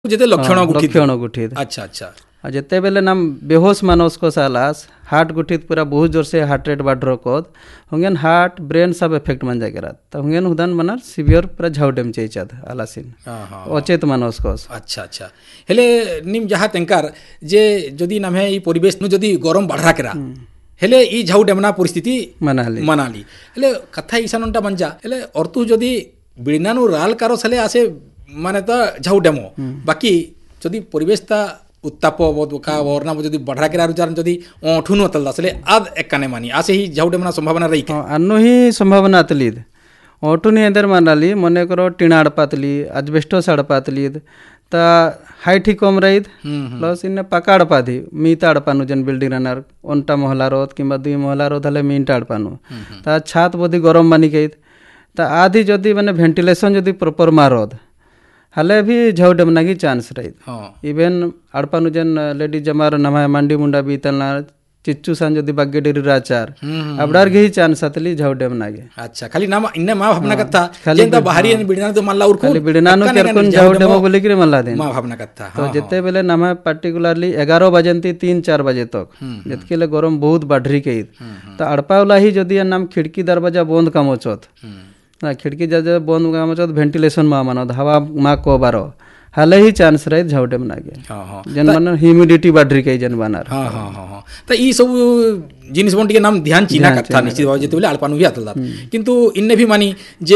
ଯେତେ ଲକ୍ଷଣ ଗୁଠିତ ଆଚ୍ଛା ଆଚ୍ଛା ଯେତେବେଲେ ନାମ ବେହୋସ ମାନସ को सालास हार्ट गुठित पूरा बहुत जोर से हार्ट रेट बढ़ कोद हुंगेन हार्ट ब्रेन सब इफेक्ट मन जागेरा तो हुंगेन हुदन मनार सिवियर पूरा झाउडेम चेचाद आलासिन अचेत मानस को अच्छा अच्छा हेले निम जहा तेंकार जे जदी नामे ई परिवेश नु जदी गरम बढ़ा केरा हेले ई झाउडेमना परिस्थिति मनाली हेले कथा ईसानंटा बंजा हेले अर्थु जदी बिड़नानु राल कारो सले आसे माने तो झाउडेमो बाकी जदी परिवेश ता उत्ताप का वरना जदी बढ़ा के आरु जान जदी ओठुन तल दसले आद एकने मानी आसे ही झाउडेमना संभावना रही के अन्नो ही संभावना तलीद ओठुन एदर मानाली मने करो टीना अडपातली अजबेस्टोस अडपातलीद ता हाइट ही कम रहीद प्लस इन पका अडपादी मीता अडपानु जन बिल्डिंग रनर ओंटा मोहला रोद किंबा दुई मोहला रोद हले मीटा अडपानु ता छात बोदी गरम मानी गईद ता आधी जदी माने वेंटिलेशन जदी प्रॉपर मारोद हले भी झाउडेमना की चांस रही इवन अड़पानु जन लेडीज जमार नमाय मंडी मुंडा बीतलना चिच्चू सान जदी बग्गे डेरी राचार अबडार के ही चांस अतली झाउडेमना के अच्छा खाली नाम इन्ने मा भावना कथा जेंता बाहरी बिड़ना तो मल्ला उरको खाली बिड़नानो केरकोन झाउडेमो बोले कि मल्ला देन मा भावना कथा तो जते बेले नाम पार्टिकुलरली 11 बजेंती 3-4 बजे तक जतके ले गरम बहुत बढ़री के तो अड़पावला ही जदी नाम खिड़की दरवाजा बंद कामोचत ना खिड़की जब बंद कामोचत वेंटिलेशन मा मानद हवा मा को बारो हाले ही चांस रहे झाउडेमना के जन मन ह्यूमिडिटी बढ़री के जन बनार हां हां हां त ई सब जिनिस बंटी के नाम ध्यान चीना कथा निश्चित भाव जेते बेले अल्पानु भी आतल किंतु इन्ने भी मानी जे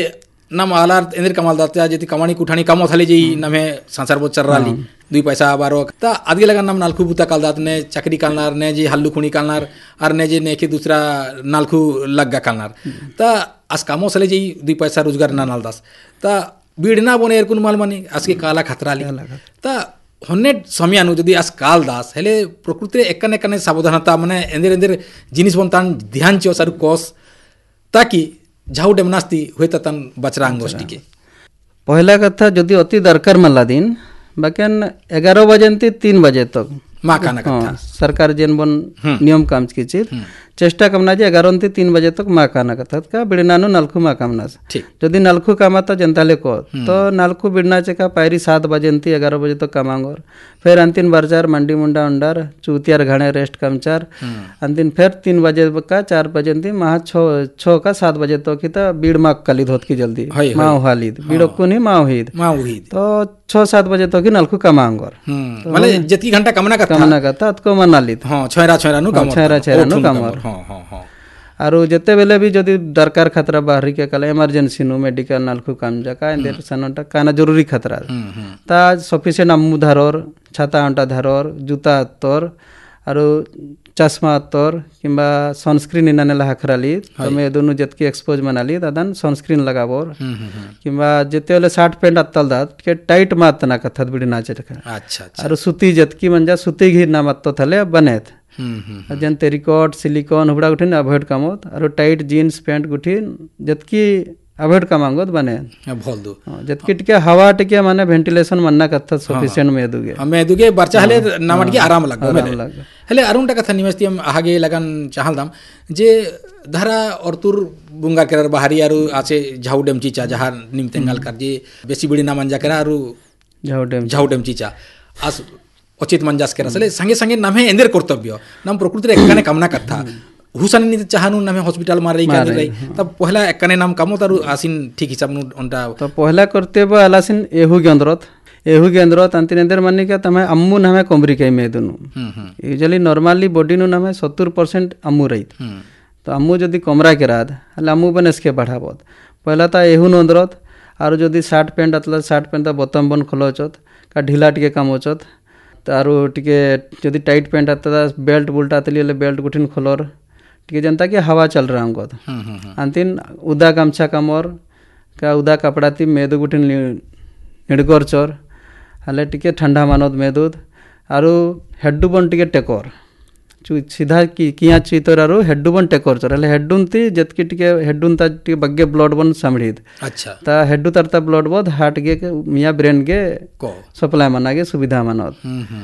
नाम आलार एंदर कमाल दाता जेति कमाणी कुठाणी कामो थाले जेई नामे संसार बो चर्राली दुई पैसा बारो ता आदि लगा नाम नालखु बुता काल दात ने चकरी कालनार ने जे हल्लू खुणी कालनार आर ने जे नेके दूसरा नालखु लग्गा कालनार ता आज कामो सले जेई दुई पैसा रोजगार ना नाल दास ता बीड़ना बने एरकुन माल मानी आज के काला खतरा ली ता हन्ने समयानु जदी आज काल दास हेले प्रकृति एकने एकने सावधानता माने एंदर एंदर जिनिस बनतान ध्यान चो सारु कोस ताकि झाउडेमनास्ती होता तन बचरा अंगोष्ठी के पहला कथा जदी अति दरकार मल्ला दिन बाकिन 11 बजेंती 3 बजे तक मा काना कथा सरकार जेन बन नियम काम की चीज चेष्टा कमना जे 11 3 बजे तक मा काना कथा का बिड़नानु नलखु मा कामना जदी नलखु कामा तो जनताले को तो नलखु बिड़ना चेका पायरी 7 बजेंती 11 बजे तक कामांगोर फिर अंतिम बारचार मंडी मुंडा अंडार चूतियार घाणे रेस्ट कमचार अंतिम फिर 3 बजे का 4 बजेंती महा 6 का 7 बजे तक की ता बीड़ मा कलिद होत की जल्दी मा हालिद बीड़ को नहीं मा होइद तो 6-7 बजे तक की नलखु कामांगोर माने जति घंटा कमना कथा तको मनालित हां छोरा नु कामर आरो जते बेले भी जदी दरकार खतरा बाहरी के कला इमरजेंसी नु मेडिकल नालखु काम जाका एंदर सनटा काना जरूरी खतरा ता सफिशिएंट अम्मु धारर छाता अंटा धारर जूता तोर आरो चश्मा तोर किंबा सनस्क्रीन इनाने लहाखराली तमे दोनु जतकी एक्सपोज मनाली दादन सनस्क्रीन लगाबोर किंबा जते बेले शर्ट पैंट अत्तल दात के टाइट मात ना कथत बिडी नाचे अच्छा आरो सुती जतकी मंजा सुती घी ना मत तो थले बनेत जन तेरिकॉट सिलिकॉन हुबड़ा गुठिन अवॉइड कामोत आरो टाइट जीन्स पैंट गुठिन जतकी अवॉइड कामांगोत बने भोल दो जतकी टिके हवा टिके माने वेंटिलेशन मन्ना कथा सफिशिएंट मेदुगे बरचा हले नामटकी आराम लगो हले अरुणटा कथा निमस्ती हम आगे लगन चाहल दाम जे धारा औरतुर बुंगा केर बाहरी आरो आसे झाउडेम चीचा जहा निमतेंगाल कर जे बेसी बिडी ना मंजा केरा आरो झाउडेम चीचा आस उचित मंजास केरा सले संगे संगे नामे एंदर कर्तव्य नाम प्रकृति एकने कामना कथा हुसानी नि चाहनु नामे हॉस्पिटल मारई कर रही तब पहला एकने नाम कामो तारु आसिन ठीक हिसाब नु ओंटा तो पहला कर्तव्य आलासिन एहु गेंद्रत अंतिन एंदर माने के तमे अम्मु नामे कोमरी के मेदुनु यूजुअली नॉर्मली बॉडी नु नामे 70% अम्मु रही तो अम्मु जदी कमरा केराद हले अम्मु बनस के बढ़ाबत पहला ता एहु नंदरत आरो जदी shirt pant अतला shirt pant button बन खोलोचत का ढीला टिके कामोचत तारो टिके जदी टाइट पैंट आता बेल्ट बुल्टा तली बेल्ट गुठिन खोलर टिके जनता के हवा चल रहा हमको अंतिन उदा गमछा कमर का उदा कपड़ा ती मेदु गुठिन निडगोर चोर हले टिके ठंडा मानद मेदुद आरो हेड्डू बन टिके टेकोर सीधा किया चितर आरो हेड्डू बन टेकोर चोर हले हेड्डून ती जतकी टिके हेड्डून ता टिके बग्गे ब्लड बन सामड़ीद अच्छा ता हेड्डू तरता ब्लड बोध हार्ट गे मिया ब्रेन गे सप्लाई माना गे सुविधा मानद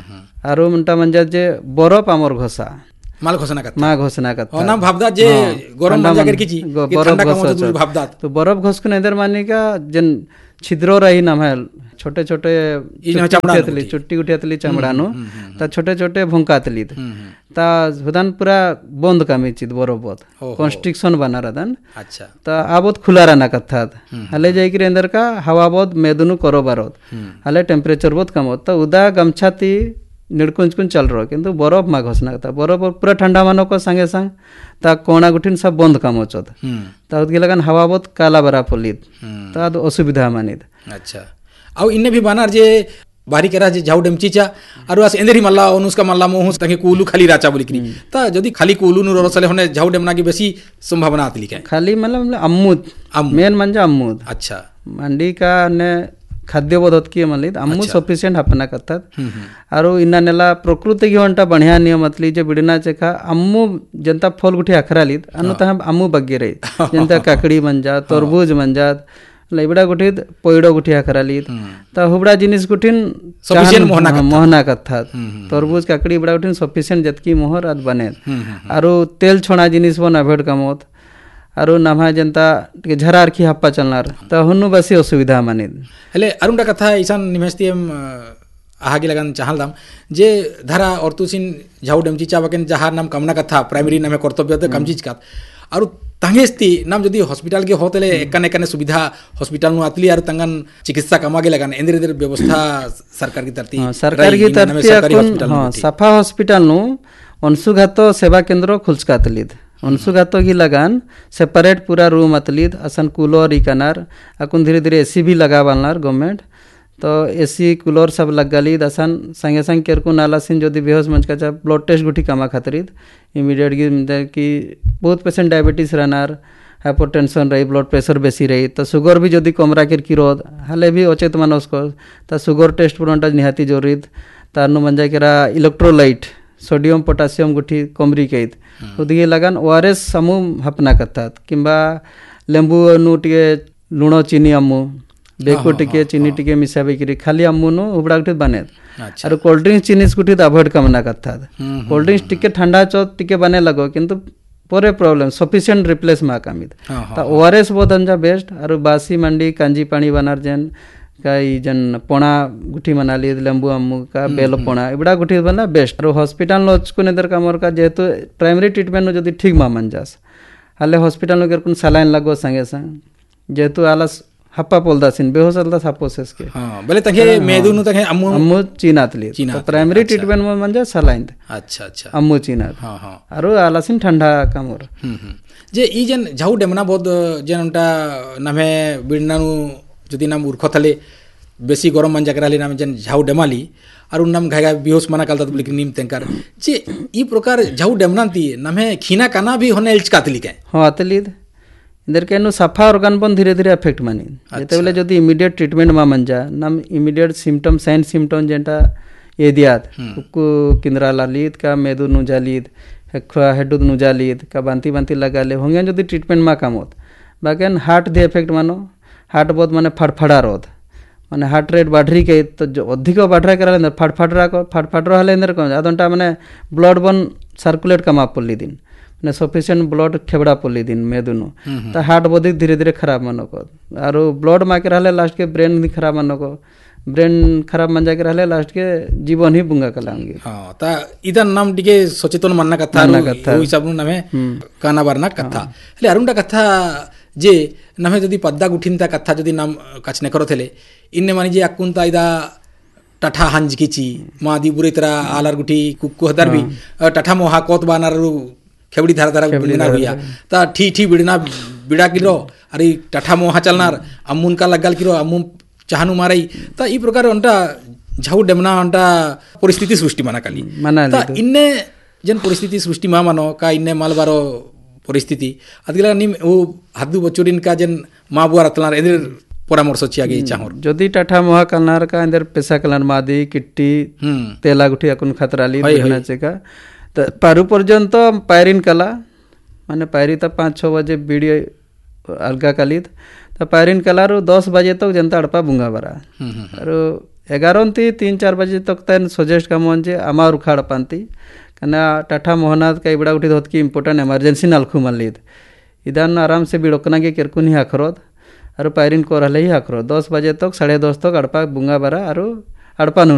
आरो मंटा मंजा जे बरफ आमर घोसा माल घोषणा करता नाम भाबदा जे गरम मंजा कर किची ठंडा का मत भाबदा तो बरफ घोस को नदर माने का जन छिद्रो रही नाम है छोटे छोटे चुट्टी उठियातली चमड़ानु ता छोटे छोटे भुंकातली ता हुदान पूरा बंद कामिचित बरोबर कॉन्स्ट्रिक्शन बना रदन अच्छा ता आबोत खुला रहना कथा हले जाइकरी अंदर का हवा बहुत मेदुनु करो बारोत हले टेम्परेचर बहुत कम होता उदा गमछाती निड़कुंचकुन चल रहा किंतु बरफ मा घोषणा था बरफ पूरा ठंडा मानो को संगे संग ता कोना गुठिन सब बंद काम होचत ता उदके लगन हवा बहुत काला बरा पलित ता असुविधा मानित अच्छा आउ इन्ने भी बानार जे बारी करा जे झाउ डेमचीचा आरु आस एंदेरी मल्ला अनुष्का मल्ला मोहस ताके कुलू खाली राचा बोलिकरी ता जदी खाली कुलू नु रसले होने झाउ डेमना की बेसी संभावना आतली के खाली मतलब अम्मुद मेन म्हणजे अम्मुद अच्छा मंडी का ने खाद्य पद्धत की मलित अम्मू सफिशिएंट हपना करतात आरो इन्ना नेला प्रकृति की घंटा बढ़िया नियम अतली जे बिडना चेखा अम्मू जनता फल गुठी अखरालीत अनु ता अम्मू बग्गे रे जनता काकड़ी मंजा तरबूज मंजात लेबड़ा गुठी पोइडो गुठी अखरालीत ता हुबड़ा जिनिस गुठिन सफिशिएंट मोहना करतात तरबूज काकड़ी बड़ा गुठिन सफिशिएंट जतकी मोहर आद बने आरो तेल छोड़ा जिनिस बन अवॉइड कमोत आरो नामा जनता टिके झरार की हप्पा चलनार त हुनु बसी असुविधा माने हेले अरुणटा कथा ईशान निमेस्तियम आहागी लगन चाहलदाम जे धारा औरतुसिन झाउ डेमची चावकेन जहार नाम कामना कथा प्राइमरी नामे कर्तव्य त कमचीज का आरो तांगेस्ती नाम जदी हॉस्पिटल के होतले एकने एकने सुविधा हॉस्पिटल नु आतली आरो तंगन चिकित्सा कमागे लगन एंदर एंदर व्यवस्था सरकार की तरती सफा हॉस्पिटल नु अंशुघात सेवा केंद्र खुलचकातलीद अंशुघात की लगान सेपरेट पूरा रूम अतलीद असन कूलर इकनार अकुन धीरे धीरे एसी भी लगा बालनार गवर्नमेंट तो एसी कूलर सब लगालीद असन संगे संग केरकु नालासिन जदि बेहोश मंचका ब्लड टेस्ट गुठी कमा खातरीद इमीडिएट की बहुत पेशेंट डायबिटीज रहनार हाइपरटेंशन रही ब्लड प्रेशर बेसी रही तो सुगर भी जदि कमरा के किरोद हाले भी अचेत मानस को ता सुगर टेस्ट पुरंटा निहाती जरूरी तारनु मंजा केरा इलेक्ट्रोलाइट सोडियम पोटासियम गुठी कमरी कईत उदिगे लगन ओआरएस समू हपना कतात किंबा लेंबू नु टिके लुण चीनी अम्मू बेको टिके चीनी टिके मिसा बेकरी खाली अम्मू नु उबड़ा गुठी बने और कोल्ड ड्रिंक्स चीनीस गुठी अवॉइड कमना कतात कोल्ड ड्रिंक्स टिके ठंडा चो टिके बने लगो किंतु परे प्रॉब्लम सफिशिएंट रिप्लेस मा कामित ता ओआरएस बहुत अंजा बेस्ट और बासी मंडी कांजी पानी बनार जेन का जन पोणा गुठी मनाली लेंबू अम्मू का बेल पोणा इबड़ा गुठी बना बेस्ट और हॉस्पिटल लोच को नेदर का मोर का जेहेतु प्राइमरी ट्रीटमेंट नो जदी ठीक मा मन जास हाले हॉस्पिटल नो केरकुन सलाइन लगो संगे संग जेहेतु आलस हप्पा पोलदासिन बेहोश अलदा सापोसेस के हां भले तके मेदुनु तके अम्मू चीनातली तो प्राइमरी ट्रीटमेंट में मन जा सलाइन अच्छा अच्छा अम्मू चीना हां हां आरो आलसिन ठंडा कामोर जे ई जन झाउ डेमना बहुत जन उनटा नमे बिडनानु जदि नाम उर्ख थाले बेसी गरम मन जाकराली नाम जन झाउ डेमाली और नाम घागा बेहोश मना कालता बोले नीम तेंकार जे ई प्रकार झाउ डेमनांती नामे खीना काना भी होने इल्चकातली के हां अतलीद इधर केनु सफा ऑर्गन बन धीरे धीरे अफेक्ट मानी जेते बेले जदि इमीडिएट ट्रीटमेंट मा मन जा नाम इमीडिएट सिम्पटम साइन सिम्पटम जेंटा ए दियात कुकु किंद्रा लालीत का मेदु नु जालीद हेखवा हेडु नु जालीद का बांती बांती लगाले होंगे जदि ट्रीटमेंट मा कामोत बाकेन हार्ट दे इफेक्ट मानो हार्ट बहुत माने फड़फड़ा रोध माने हार्ट रेट बढ़री के तो जो अधिक बढ़रा कराले फड़फड़ा हले इंदर कम आदंटा माने ब्लड बन सर्कुलेट कमा पल्ली दिन माने सफिशिएंट ब्लड खेबड़ा पल्ली दिन मेदुनु तो हार्ट बॉडी धीरे धीरे खराब मानो को आरो ब्लड मा के रहले लास्ट के ब्रेन भी खराब मानो को ब्रेन खराब मन जाके रहले लास्ट के जीवन ही बुंगा कलांगे हां ता इदन नाम टिके सचेतन मानना कथा ओ हिसाब नु नामे काना बारना कथा हले अरुणटा कथा जे नमे जदि पद्दा गुठिनता कथा जदि नाम कचने करथले इन्ने मानी जे अकुंता इदा टठा हंजकिची मादी बुरेतरा आलार गुठी कुक्कु हदर भी टठा मोहा कोत बानारु खेबड़ी धारा धारा बिडना भैया ता ठी ठी बिडना बिडा किरो अरे टठा मोहा चलनार अम्मुन का लगल किरो अम्मु चाहनु मारई ता ई प्रकार अंटा झाउ डेमना अंटा परिस्थिति सृष्टि माना काली ता इन्ने जन परिस्थिति सृष्टि मा मानो का इन्ने मालबारो परिस्थिति अदिला निम ओ हादु बचुरिन का जन मा बुआ रतलार एंदर परामर्श छियागे चाहर जदि टाठा मोहा कलनार का एंदर पेशा कलनार मादी किट्टी तेला गुठी अकुन खतराली बिना चेका त पारु पर्यंत पायरिन कला माने पायरी त 5-6 बजे बीडी अलगा कलित त पायरिन कलारो 10 बजे तक जनता अड़पा बुंगा बरा और 11 3-4 बजे तक तन सजेस्ट कमन जे अमार उखाड़ पांती कना टाठा मोहनाथ का इबड़ा उठी धोत की इम्पोर्टेंट इमरजेंसी नालखु मल्लिद इदान आराम से बिड़कना के केरकुनी आखरोद आरो पायरिन कर हले ही आखरो 10 बजे तक 10:30 तक अड़पा बुंगा बारा आरो अड़पा नु